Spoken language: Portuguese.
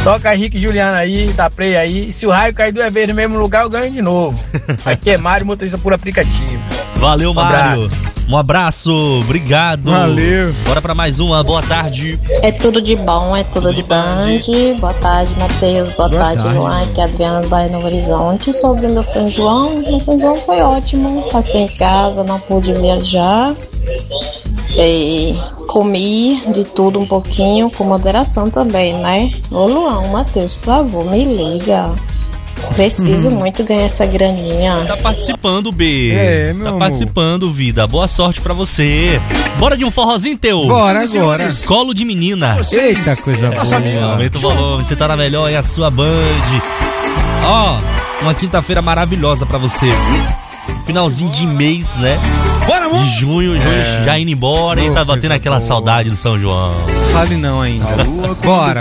Toca Henrique e Juliano aí, da Play aí. Se o raio cair 2 vezes no mesmo lugar, eu ganho de novo. Aqui é Mário, motorista por aplicativo. Valeu, Mário. Abraço. Um abraço, obrigado. Valeu. Bora pra mais uma, boa tarde. É tudo de bom, é tudo de Band. Boa tarde, Matheus. Boa tarde, Luan. Aqui é Adriana do Bairro Novo Horizonte. Sobre o meu São João, meu São João foi ótimo. Passei em casa, não pude viajar. E comi de tudo um pouquinho, com moderação também, né? Ô Luan, Matheus, por favor, me liga. Preciso muito ganhar essa graninha. Tá participando, B. Meu tá amor. participando, vida. Boa sorte pra você. Bora de um forrozinho teu. Bora agora. Colo de menina. Eita, coisa boa. Aumenta o volume, você tá na melhor, é a sua Band. Ó, uma quinta-feira maravilhosa pra você. Finalzinho de mês, né? Bora, amor. De junho já indo embora e tá batendo aquela saudade do São João. Fale não ainda. Bora.